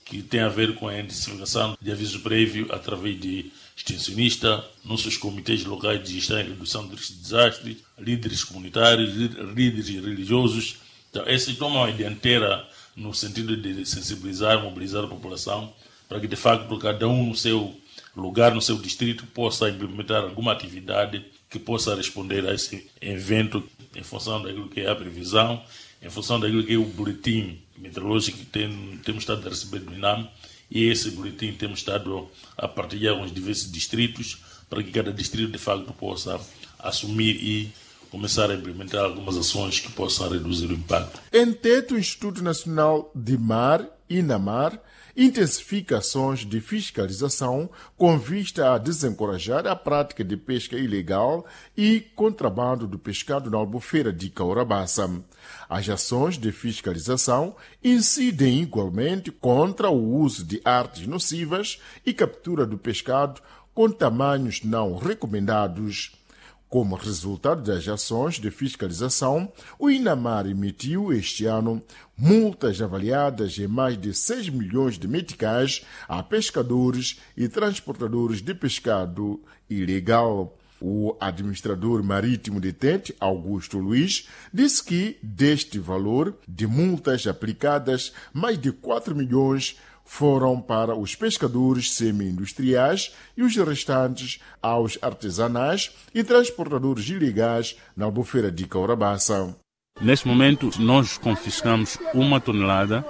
que tem a ver com a intensificação de aviso prévio através de extensionista, nossos comitês locais de gestão e redução de riscos de desastres, líderes comunitários, líderes religiosos. Então, essa toma uma dianteira no sentido de sensibilizar, mobilizar a população para que, de facto, cada um no seu lugar, no seu distrito, possa implementar alguma atividade que possa responder a esse evento em função daquilo que é a previsão, em função daquilo que é o boletim meteorológico que temos estado a receber do INAM, e esse boletim temos estado a partilhar com os diversos distritos para que cada distrito, de facto, possa assumir e começar a implementar algumas ações que possam reduzir o impacto. Em Tete, o Instituto Nacional de Mar, INAMAR, intensifica ações de fiscalização com vista a desencorajar a prática de pesca ilegal e contrabando do pescado na Albufeira de Caurabaça. As ações de fiscalização incidem igualmente contra o uso de artes nocivas e captura do pescado com tamanhos não recomendados. Como resultado das ações de fiscalização, o INAMAR emitiu este ano multas avaliadas em mais de 6 milhões de meticais a pescadores e transportadores de pescado ilegal. O administrador marítimo de Tete, Augusto Luiz, disse que deste valor de multas aplicadas, mais de 4 milhões foram para os pescadores semi-industriais e os restantes aos artesanais e transportadores ilegais na Albufeira de Caurabaça. Neste momento, nós confiscamos 1 tonelada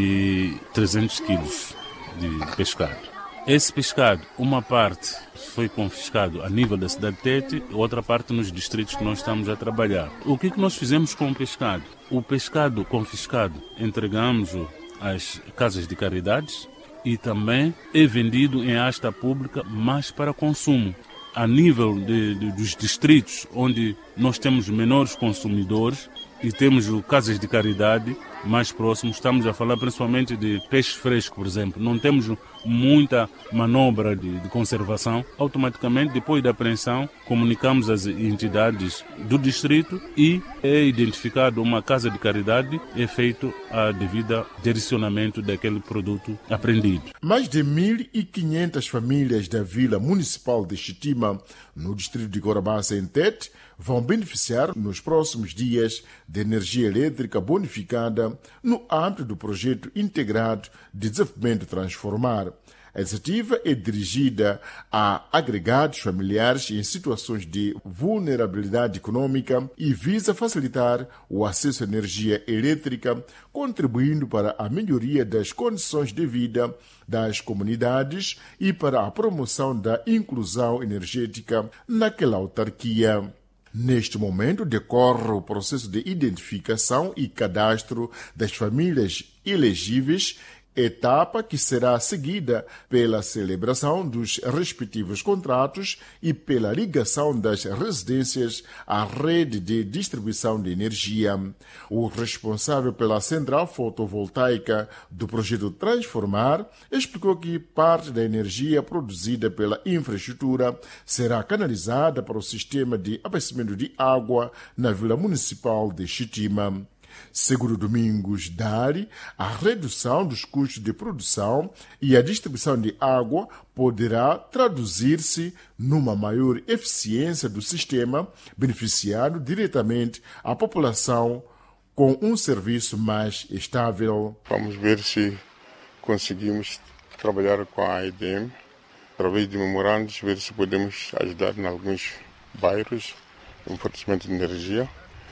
e 300 quilos de pescado. Esse pescado, uma parte foi confiscado a nível da cidade de Tete, outra parte nos distritos que nós estamos a trabalhar. O que nós fizemos com o pescado? O pescado confiscado entregamos-o às casas de caridades e também é vendido em asta pública, mas para consumo. A nível dos distritos onde nós temos menores consumidores e temos casas de caridade mais próximos, estamos a falar principalmente de peixe fresco, por exemplo. Não temos muita manobra de conservação. Automaticamente, depois da apreensão, comunicamos às entidades do distrito e é identificado uma casa de caridade e é feito a devida direcionamento daquele produto apreendido. Mais de 1.500 famílias da Vila Municipal de Xitima, no distrito de Caurabaça, em Tete, vão beneficiar nos próximos dias de energia elétrica bonificada no âmbito do projeto integrado de desenvolvimento Transformar. A iniciativa é dirigida a agregados familiares em situações de vulnerabilidade econômica e visa facilitar o acesso à energia elétrica, contribuindo para a melhoria das condições de vida das comunidades e para a promoção da inclusão energética naquela autarquia. Neste momento, decorre o processo de identificação e cadastro das famílias elegíveis, etapa que será seguida pela celebração dos respectivos contratos e pela ligação das residências à rede de distribuição de energia. O responsável pela central fotovoltaica do projeto Transformar explicou que parte da energia produzida pela infraestrutura será canalizada para o sistema de abastecimento de água na Vila Municipal de Xitima. Segundo Domingos Dari, a redução dos custos de produção e a distribuição de água poderá traduzir-se numa maior eficiência do sistema, beneficiando diretamente a população com um serviço mais estável. Vamos ver se conseguimos trabalhar com a AEDM, através de memorandos, ver se podemos ajudar em alguns bairros no fornecimento de energia.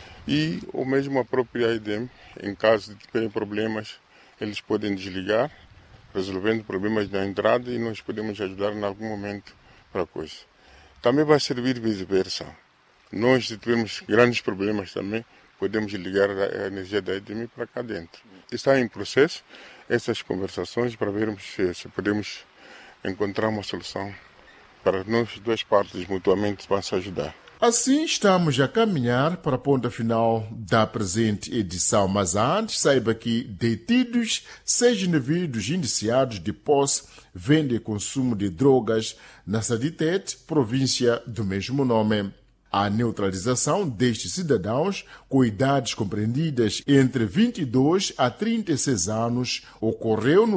E ou mesmo a própria AEDM, em caso de terem problemas, eles podem desligar, resolvendo problemas na entrada e nós podemos ajudar em algum momento para a coisa. Também vai servir vice-versa. Nós, se tivermos grandes problemas também, podemos ligar a energia da AEDM para cá dentro. Está em processo essas conversações para vermos se podemos encontrar uma solução para nós, duas partes mutuamente vão se ajudar. Assim, estamos a caminhar para a ponta final da presente edição, mas antes saiba que detidos 6 indivíduos indiciados de posse, venda e consumo de drogas na cidade de Tete, província do mesmo nome. A neutralização destes cidadãos, com idades compreendidas entre 22 a 36 anos, ocorreu no